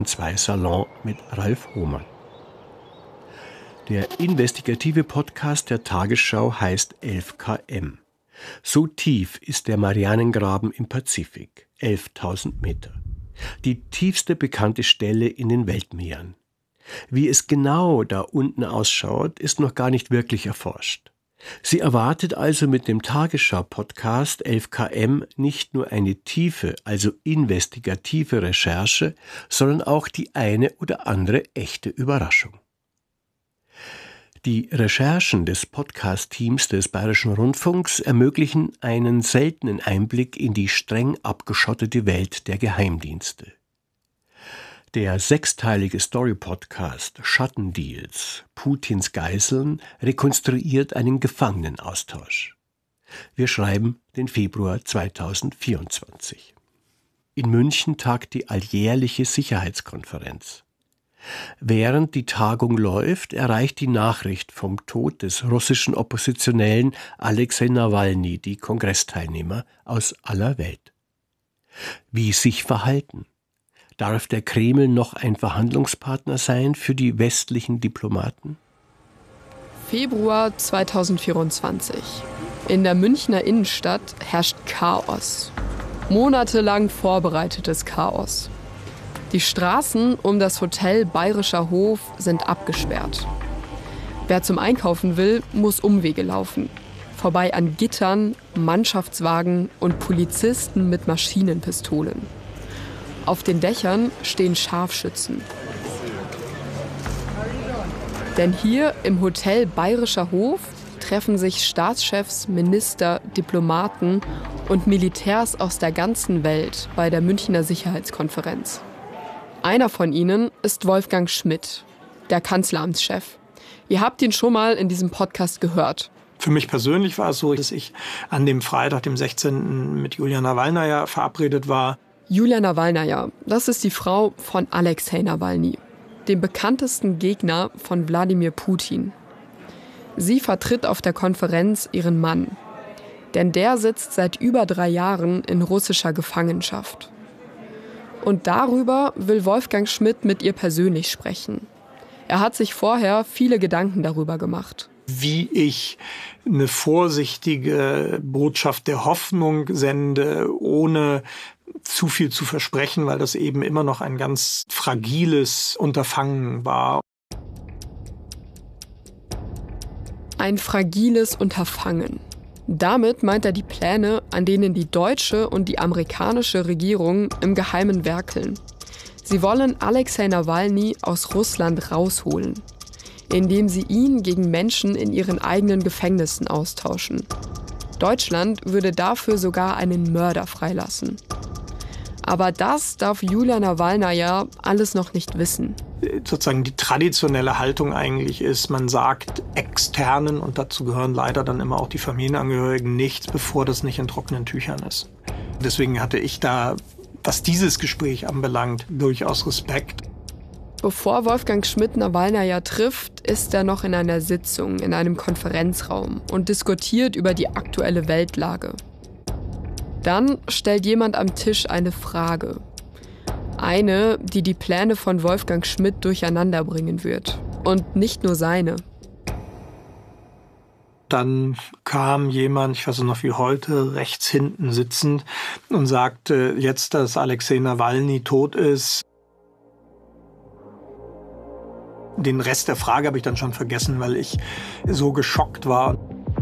2 Salon mit Ralf Hohmann. Der investigative Podcast der Tagesschau heißt 11 km. So tief ist der Marianengraben im Pazifik, 11.000 Meter. Die tiefste bekannte Stelle in den Weltmeeren. Wie es genau da unten ausschaut, ist noch gar nicht wirklich erforscht. Sie erwartet also mit dem Tagesschau-Podcast 11 km nicht nur eine tiefe, also investigative Recherche, sondern auch die eine oder andere echte Überraschung. Die Recherchen des Podcast-Teams des Bayerischen Rundfunks ermöglichen einen seltenen Einblick in die streng abgeschottete Welt der Geheimdienste. Der 6-teilige Story-Podcast Schattendeals, Putins Geiseln, rekonstruiert einen Gefangenenaustausch. Wir schreiben den Februar 2024. In München tagt die alljährliche Sicherheitskonferenz. Während die Tagung läuft, erreicht die Nachricht vom Tod des russischen Oppositionellen Alexei Nawalny die Kongressteilnehmer aus aller Welt. Wie sich verhalten? Darf der Kreml noch ein Verhandlungspartner sein für die westlichen Diplomaten? Februar 2024. In der Münchner Innenstadt herrscht Chaos. Monatelang vorbereitetes Chaos. Die Straßen um das Hotel Bayerischer Hof sind abgesperrt. Wer zum Einkaufen will, muss Umwege laufen. Vorbei an Gittern, Mannschaftswagen und Polizisten mit Maschinenpistolen. Auf den Dächern stehen Scharfschützen. Denn hier im Hotel Bayerischer Hof treffen sich Staatschefs, Minister, Diplomaten und Militärs aus der ganzen Welt bei der Münchner Sicherheitskonferenz. Einer von ihnen ist Wolfgang Schmidt, der Kanzleramtschef. Ihr habt ihn schon mal in diesem Podcast gehört. Für mich persönlich war es so, dass ich an dem Freitag, dem 16. mit Julia Nawalnaja verabredet war. Julia Nawalnaja, das ist die Frau von Alexei Nawalny, dem bekanntesten Gegner von Wladimir Putin. Sie vertritt auf der Konferenz ihren Mann, denn der sitzt seit über 3 Jahren in russischer Gefangenschaft. Und darüber will Wolfgang Schmidt mit ihr persönlich sprechen. Er hat sich vorher viele Gedanken darüber gemacht. Wie ich eine vorsichtige Botschaft der Hoffnung sende, ohne zu viel zu versprechen, weil das eben immer noch ein ganz fragiles Unterfangen war. Ein fragiles Unterfangen. Damit meint er die Pläne, an denen die deutsche und die amerikanische Regierung im Geheimen werkeln. Sie wollen Alexei Nawalny aus Russland rausholen, indem sie ihn gegen Menschen in ihren eigenen Gefängnissen austauschen. Deutschland würde dafür sogar einen Mörder freilassen. Aber das darf Julia Nawalnaja alles noch nicht wissen. Sozusagen die traditionelle Haltung eigentlich ist, man sagt Externen, und dazu gehören leider dann immer auch die Familienangehörigen, nichts, bevor das nicht in trockenen Tüchern ist. Deswegen hatte ich da, was dieses Gespräch anbelangt, durchaus Respekt. Bevor Wolfgang Schmidt Nawalnaja trifft, ist er noch in einer Sitzung in einem Konferenzraum und diskutiert über die aktuelle Weltlage. Dann stellt jemand am Tisch eine Frage. Eine, die die Pläne von Wolfgang Schmidt durcheinander bringen wird. Und nicht nur seine. Dann kam jemand, ich weiß noch wie heute, rechts hinten sitzend und sagte, jetzt, dass Alexei Nawalny tot ist. Den Rest der Frage habe ich dann schon vergessen, weil ich so geschockt war.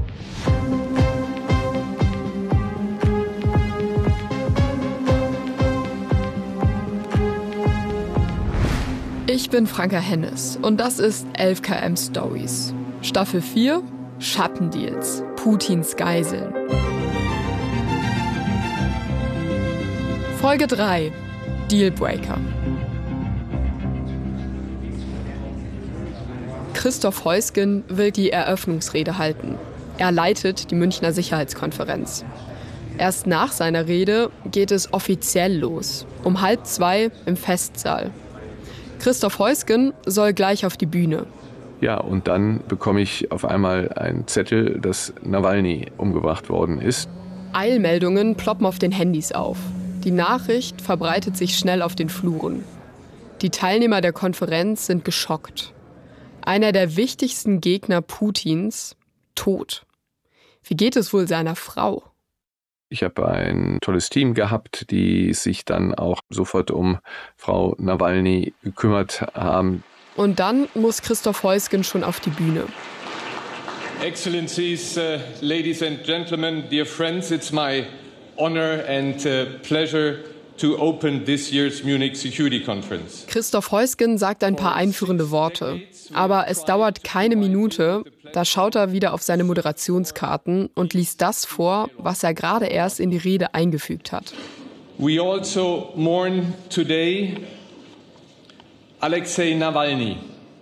Ich bin Franka Hennes und das ist 11 km Stories. Staffel 4, Schattendeals, Putins Geiseln. Folge 3, Dealbreaker. Christoph Heusgen will die Eröffnungsrede halten. Er leitet die Münchner Sicherheitskonferenz. Erst nach seiner Rede geht es offiziell los, um 1:30 im Festsaal. Christoph Heusgen soll gleich auf die Bühne. Ja, und dann bekomme ich auf einmal einen Zettel, dass Nawalny umgebracht worden ist. Eilmeldungen ploppen auf den Handys auf. Die Nachricht verbreitet sich schnell auf den Fluren. Die Teilnehmer der Konferenz sind geschockt. Einer der wichtigsten Gegner Putins, tot. Wie geht es wohl seiner Frau? Ich habe ein tolles Team gehabt, die sich dann auch sofort um Frau Nawalny gekümmert haben. Und dann muss Christoph Heusgen schon auf die Bühne. Excellencies, ladies and gentlemen, dear friends, it's my honor and pleasure to open this year's Munich Security Conference. Christoph Heusgen sagt ein paar einführende Worte. Aber es dauert keine Minute, da schaut er wieder auf seine Moderationskarten und liest das vor, was er gerade erst in die Rede eingefügt hat. We also mourn today Alexei Nawalny.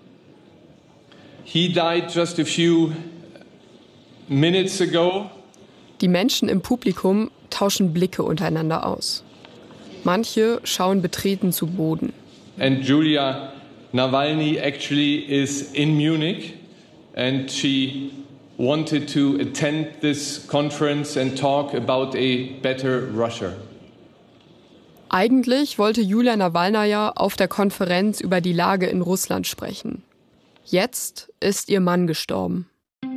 He died just a few minutes ago. Die Menschen im Publikum tauschen Blicke untereinander aus. Manche schauen betreten zu Boden. And Julia Nawalny actually is in Munich and she wanted to attend this conference and talk about a better Russia. Eigentlich wollte Julia Nawalnaja auf der Konferenz über die Lage in Russland sprechen. Jetzt ist ihr Mann gestorben.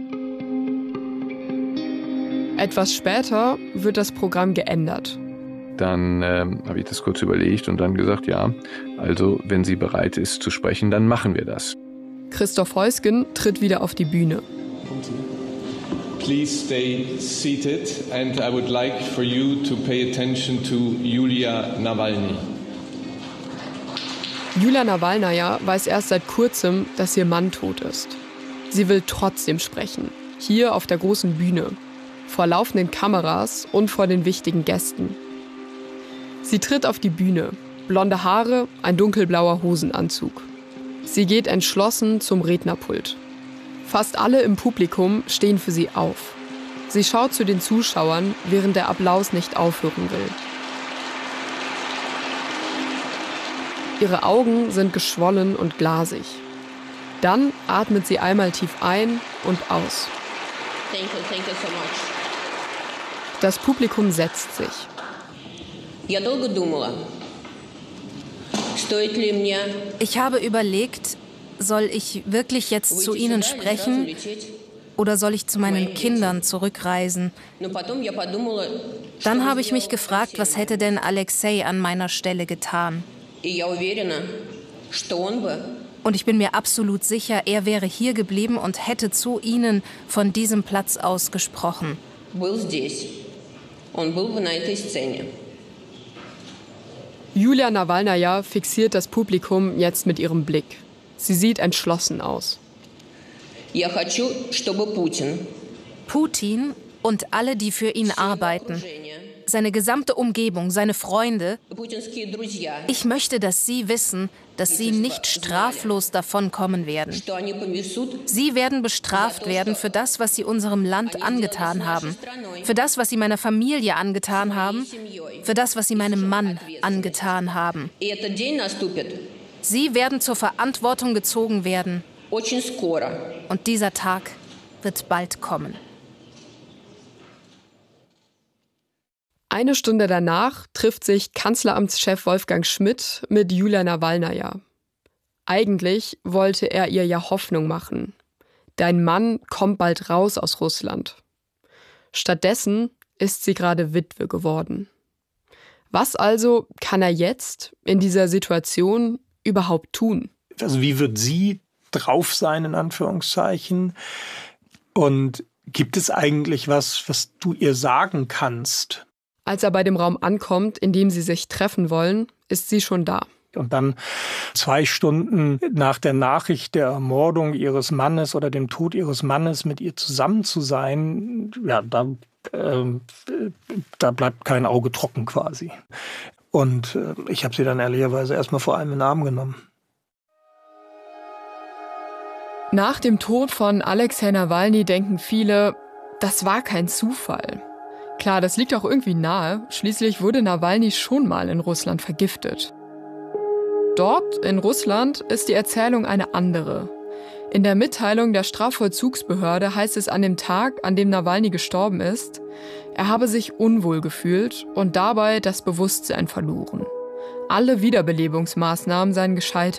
Etwas später wird das Programm geändert. Dann habe ich das kurz überlegt und dann gesagt, ja, also wenn sie bereit ist zu sprechen, dann machen wir das. Christoph Heusgen tritt wieder auf die Bühne. Please stay seated and I would like for you to pay attention to Julia Nawalny. Julia Nawalnaja weiß erst seit kurzem, dass ihr Mann tot ist. Sie will trotzdem sprechen. Hier auf der großen Bühne. Vor laufenden Kameras und vor den wichtigen Gästen. Sie tritt auf die Bühne. Blonde Haare, ein dunkelblauer Hosenanzug. Sie geht entschlossen zum Rednerpult. Fast alle im Publikum stehen für sie auf. Sie schaut zu den Zuschauern, während der Applaus nicht aufhören will. Ihre Augen sind geschwollen und glasig. Dann atmet sie einmal tief ein und aus. Thank you so much. Das Publikum setzt sich. Ich habe überlegt, soll ich wirklich jetzt zu Ihnen sprechen oder soll ich zu meinen Kindern zurückreisen? Dann habe ich mich gefragt, was hätte denn Alexei an meiner Stelle getan? Und ich bin mir absolut sicher, er wäre hier geblieben und hätte zu Ihnen von diesem Platz aus gesprochen. Julia Nawalnaja fixiert das Publikum jetzt mit ihrem Blick. Sie sieht entschlossen aus. Putin und alle, die für ihn arbeiten, seine gesamte Umgebung, seine Freunde. Ich möchte, dass Sie wissen, dass Sie nicht straflos davonkommen werden. Sie werden bestraft werden für das, was Sie unserem Land angetan haben, für das, was Sie meiner Familie angetan haben, für das, was Sie meinem Mann angetan haben. Sie werden zur Verantwortung gezogen werden. Und dieser Tag wird bald kommen. Eine Stunde danach trifft sich Kanzleramtschef Wolfgang Schmidt mit Julia Nawalnaja. Eigentlich wollte er ihr ja Hoffnung machen. Dein Mann kommt bald raus aus Russland. Stattdessen ist sie gerade Witwe geworden. Was also kann er jetzt in dieser Situation überhaupt tun? Also wie wird sie drauf sein, in Anführungszeichen? Und gibt es eigentlich was du ihr sagen kannst? Als er bei dem Raum ankommt, in dem sie sich treffen wollen, ist sie schon da. Und dann 2 Stunden nach der Nachricht der Ermordung ihres Mannes oder dem Tod ihres Mannes mit ihr zusammen zu sein, ja, da bleibt kein Auge trocken quasi. Und ich habe sie dann ehrlicherweise erstmal vor allem in den Arm genommen. Nach dem Tod von Alexei Nawalny denken viele, das war kein Zufall. Klar, das liegt auch irgendwie nahe. Schließlich wurde Nawalny schon mal in Russland vergiftet. Dort, in Russland, ist die Erzählung eine andere. In der Mitteilung der Strafvollzugsbehörde heißt es an dem Tag, an dem Nawalny gestorben ist, er habe sich unwohl gefühlt und dabei das Bewusstsein verloren. alle Wiederbelebungsmaßnahmen seien gescheitert.